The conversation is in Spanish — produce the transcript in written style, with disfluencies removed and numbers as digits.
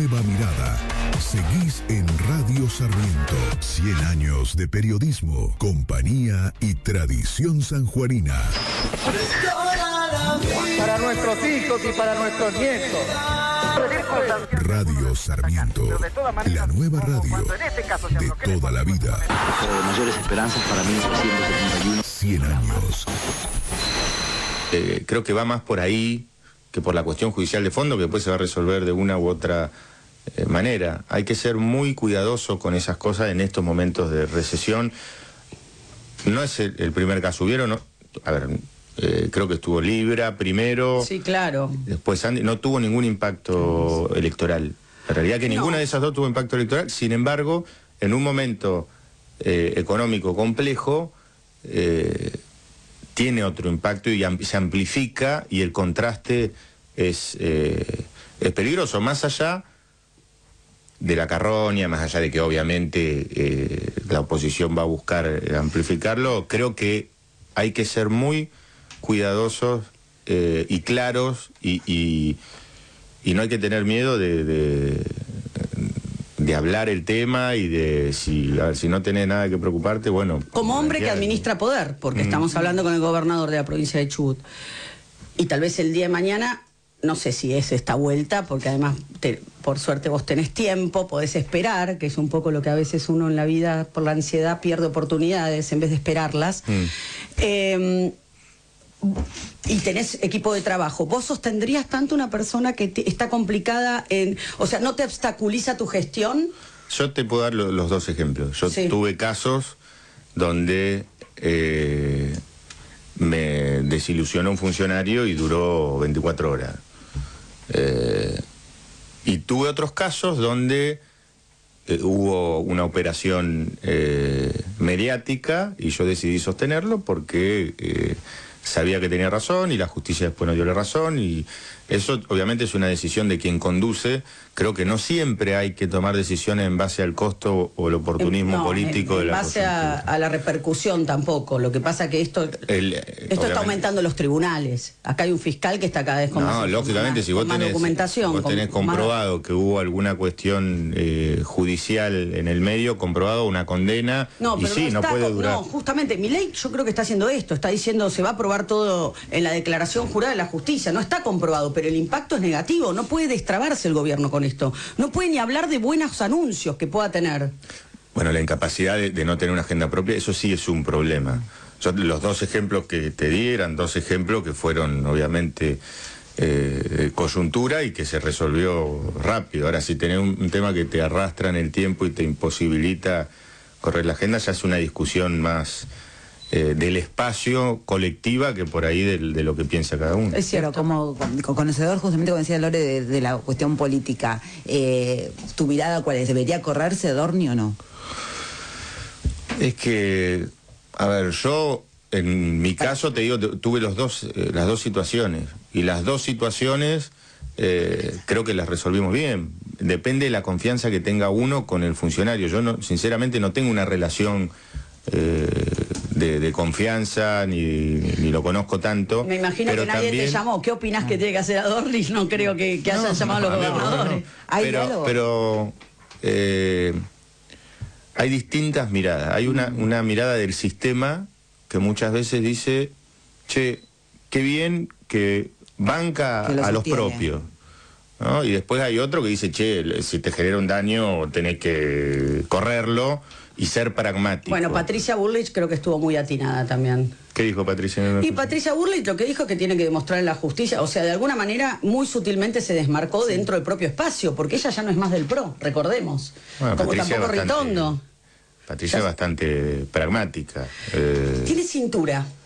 nueva mirada. Seguís en Radio Sarmiento. 100 años de periodismo, compañía y tradición sanjuanina. Para nuestros hijos y para nuestros nietos. Radio Sarmiento, la nueva radio de toda la vida. Mayores esperanzas para 1971. 100 años. Creo que va más por ahí que por la cuestión judicial de fondo, que después se va a resolver de una u otra manera. Hay que ser muy cuidadoso con esas cosas en estos momentos de recesión. No es el primer caso. Hubieron, a ver, creo que estuvo Libra primero. Sí, claro. Después no tuvo ningún impacto electoral. La realidad es que ninguna de esas dos tuvo impacto electoral. Sin embargo, en un momento económico complejo, tiene otro impacto y se amplifica, y el contraste es peligroso, más allá de la carroña, más allá de que obviamente la oposición va a buscar amplificarlo. Creo que hay que ser muy cuidadosos y claros, y no hay que tener miedo de hablar el tema y de si no tenés nada que preocuparte, bueno. Como hombre que administra poder, porque estamos hablando con el gobernador de la provincia de Chubut. Y tal vez el día de mañana, no sé si es esta vuelta, porque además, por suerte vos tenés tiempo, podés esperar, que es un poco lo que a veces uno en la vida, por la ansiedad, pierde oportunidades en vez de esperarlas. Y tenés equipo de trabajo. ¿Vos sostendrías tanto una persona que está complicada en... O sea, ¿no te obstaculiza tu gestión? Yo te puedo dar los dos ejemplos. Yo tuve casos donde me desilusionó un funcionario y duró 24 horas. Y tuve otros casos donde hubo una operación mediática y yo decidí sostenerlo porque... sabía que tenía razón y la justicia después no dio la razón, y eso obviamente es una decisión de quien conduce. Creo que no siempre hay que tomar decisiones en base al costo o el oportunismo político de la base a la repercusión tampoco. Lo que pasa que esto está aumentando los tribunales. Acá hay un fiscal que está cada vez con más. Lógicamente, si vos tenés comprobado que hubo alguna cuestión judicial en el medio, comprobado una condena, no puede durar. No, justamente, Milei yo creo que está haciendo esto, está diciendo se va a aprobar todo en la declaración jurada de la justicia. No está comprobado, pero el impacto es negativo. No puede destrabarse el gobierno con esto. No puede ni hablar de buenos anuncios que pueda tener. Bueno, la incapacidad de no tener una agenda propia, eso sí es un problema. Los dos ejemplos que te di eran dos ejemplos que fueron obviamente coyuntura y que se resolvió rápido. Ahora, si tenés un tema que te arrastra en el tiempo y te imposibilita correr la agenda, ya es una discusión más del espacio colectiva que por ahí de lo que piensa cada uno. Es cierto, como conocedor, justamente como decía Lore, de la cuestión política, ¿tu mirada cuál es? ¿Debería correrse Adorni o no? Es que, a ver, yo en mi caso te digo, tuve las dos situaciones, y las dos situaciones creo que las resolvimos bien. Depende de la confianza que tenga uno con el funcionario. Yo sinceramente no tengo una relación de confianza, ni lo conozco tanto. Me imagino que nadie te llamó. ¿Qué opinás que tiene que hacer Adorni? No creo que hayan llamado a los gobernadores. Pero hay distintas miradas. Hay una mirada del sistema que muchas veces dice, che, qué bien que banca a los propios, ¿no? Y después hay otro que dice, che, si te genera un daño tenés que correrlo y ser pragmático. Bueno, Patricia Bullrich creo que estuvo muy atinada también. ¿Qué dijo Patricia? Y Patricia Bullrich lo que dijo es que tiene que demostrar en la justicia, o sea, de alguna manera muy sutilmente se desmarcó dentro del propio espacio, porque ella ya no es más del PRO, recordemos. Bueno, como Patricia tampoco Ritondo. Patricia es bastante pragmática. Tiene cintura.